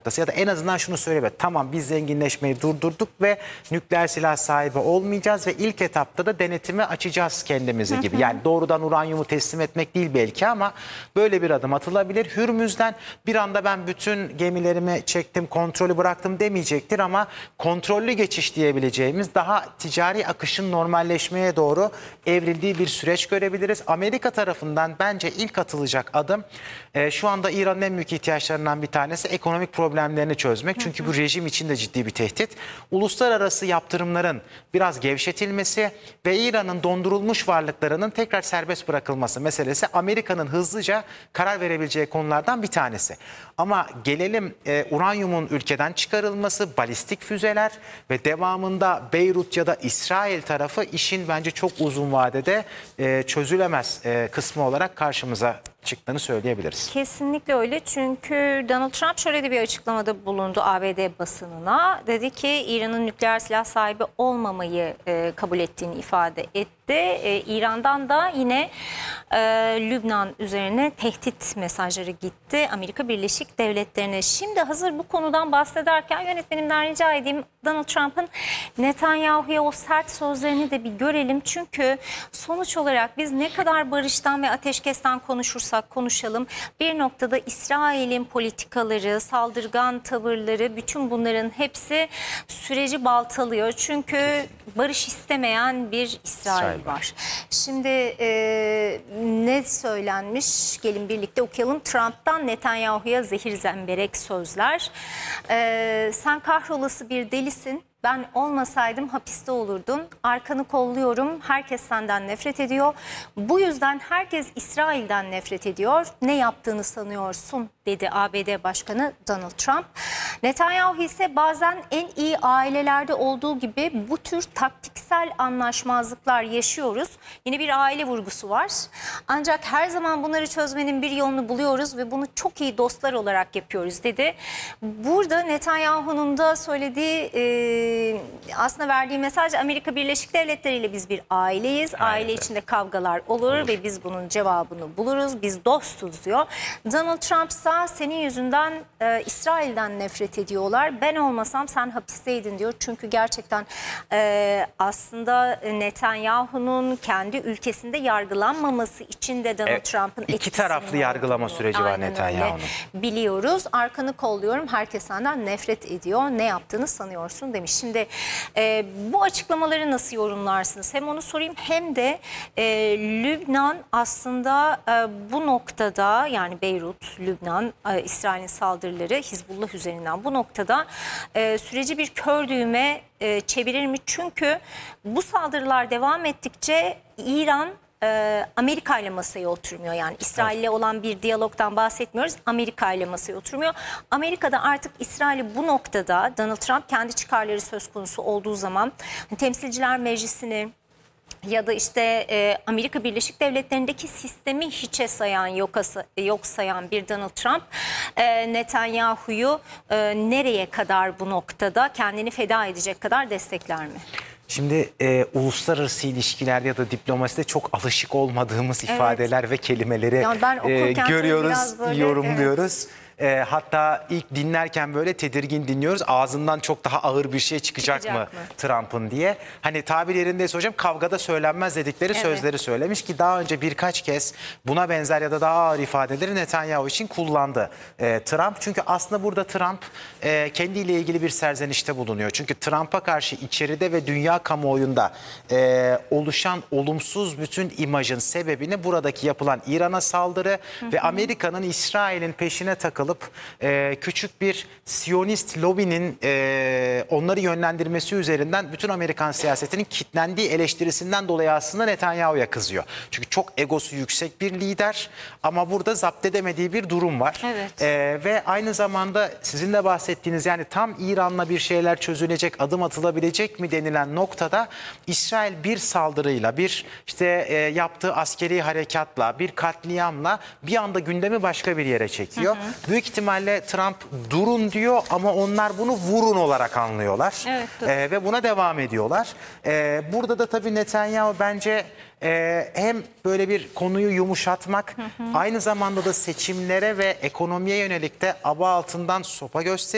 ya da en azından şunu söyle, tamam biz zenginleşmeyi durdurduk ve nükleer silah sahibi olmayacağız ve ilk etapta da denetimi açacağız kendimize gibi. Yani doğrudan uranyumu teslim etmek değil belki ama böyle bir adım atılabilir. Hürmüz'den bir anda ben bütün gemilerimi çektim, kontrolü bıraktım demeyecektir ama kontrollü geçiş diyebileceğimiz daha ticari akışın normalleşmeye doğru evrildiği bir süreç görebiliriz. Amerika tarafından bence ilk atılacak adım şu anda İran'ın en büyük ihtiyaçlarından bir tanesi ekonomik problemlerini çözmek. Çünkü bu rejim için de ciddi bir tehdit. Uluslararası yaptırımların biraz gevşetilmesi ve İran'ın dondurulmuş varlıklarının tekrar serbest bırakılması meselesi Amerika'nın hızlıca karar verebileceği konulardan bir tanesi. Ama gelelim uranyumun ülkeden çıkarılması, balistik füzeler ve devamında Beyrut ya da İsrail tarafı işin bence çok uzun vadede çözülemez kısmı olarak karşımıza çıktığını söyleyebiliriz. Kesinlikle öyle, çünkü Donald Trump şöyle de bir açıklamada bulundu ABD basınına. Dedi ki İran'ın nükleer silah sahibi olmamayı kabul ettiğini ifade etti. İran'dan da yine Lübnan üzerine tehdit mesajları gitti Amerika Birleşik Devletleri'ne. Şimdi hazır bu konudan bahsederken yönetmenimden rica edeyim, Donald Trump'ın Netanyahu'ya o sert sözlerini de bir görelim. Çünkü sonuç olarak biz ne kadar barıştan ve ateşkesten konuşursak konuşalım, bir noktada İsrail'in politikaları, saldırgan tavırları, bütün bunların hepsi süreci baltalıyor. Çünkü barış istemeyen bir İsrail var. Şimdi ne söylenmiş? Gelin birlikte okuyalım. Trump'tan Netanyahu'ya zehir zemberek sözler. Sen kahrolası bir delisin. Ben olmasaydım hapiste olurdun. Arkanı kolluyorum. Herkes senden nefret ediyor. Bu yüzden herkes İsrail'den nefret ediyor. Ne yaptığını sanıyorsun, dedi ABD Başkanı Donald Trump. Netanyahu ise bazen en iyi ailelerde olduğu gibi bu tür taktiksel anlaşmazlıklar yaşıyoruz. Yine bir aile vurgusu var. Ancak her zaman bunları çözmenin bir yolunu buluyoruz ve bunu çok iyi dostlar olarak yapıyoruz, dedi. Burada Netanyahu'nun da söylediği aslında verdiği mesaj, Amerika Birleşik Devletleri ile biz bir aileyiz. Aile içinde kavgalar olur ve biz bunun cevabını buluruz. Biz dostuz, diyor. Donald Trump ise senin yüzünden İsrail'den nefret ediyorlar. Ben olmasam sen hapisteydin, diyor. Çünkü gerçekten aslında Netanyahu'nun kendi ülkesinde yargılanmaması için de Donald Trump'ın iki taraflı yargılama süreci var Netanyahu'nun. Biliyoruz. Arkanı kolluyorum. Herkes senden nefret ediyor. Ne yaptığını sanıyorsun, demiş. Şimdi bu açıklamaları nasıl yorumlarsınız? Hem onu sorayım, hem de Lübnan aslında bu noktada, yani Beyrut, Lübnan, İsrail'in saldırıları Hizbullah üzerinden bu noktada süreci bir kör düğme çevirir mi? Çünkü bu saldırılar devam ettikçe İran Amerika ile masaya oturmuyor. Yani İsrail ile olan bir diyalogdan bahsetmiyoruz. Amerika ile masaya oturmuyor. Amerika'da artık İsrail'i bu noktada, Donald Trump kendi çıkarları söz konusu olduğu zaman Temsilciler Meclisi'ni ya da işte Amerika Birleşik Devletleri'ndeki sistemi hiçe sayan, yok sayan bir Donald Trump, Netanyahu'yu nereye kadar bu noktada kendini feda edecek kadar destekler mi? Şimdi uluslararası ilişkilerde ya da diplomaside çok alışık olmadığımız ifadeler ve kelimeleri yani görüyoruz, böyle, yorumluyoruz. Hatta ilk dinlerken böyle tedirgin dinliyoruz. Ağzından çok daha ağır bir şey çıkacak mı Trump'ın diye. Hani tabir yerindeyse hocam, kavgada söylenmez dedikleri sözleri söylemiş ki daha önce birkaç kez buna benzer ya da daha ağır ifadeleri Netanyahu için kullandı Trump. Çünkü aslında burada Trump kendiyle ilgili bir serzenişte bulunuyor. Çünkü Trump'a karşı içeride ve dünya kamuoyunda oluşan olumsuz bütün imajın sebebini buradaki yapılan İran'a saldırı ve Amerika'nın İsrail'in peşine takılıp küçük bir Siyonist lobinin onları yönlendirmesi üzerinden bütün Amerikan siyasetinin kilitlendiği eleştirisinden dolayı aslında Netanyahu'ya kızıyor. Çünkü çok egosu yüksek bir lider ama burada zapt edemediği bir durum var. Ve aynı zamanda sizin de bahsettiğiniz, yani tam İran'la bir şeyler çözülecek, adım atılabilecek mi denilen noktada İsrail bir saldırıyla, bir işte yaptığı askeri harekatla, bir katliamla bir anda gündemi başka bir yere çekiyor. Büyük ihtimalle Trump durun diyor ama onlar bunu vurun olarak anlıyorlar. Ve buna devam ediyorlar. Burada da tabii Netanyahu bence hem böyle bir konuyu yumuşatmak, aynı zamanda da seçimlere ve ekonomiye yönelik de aba altından sopa gösteriyor.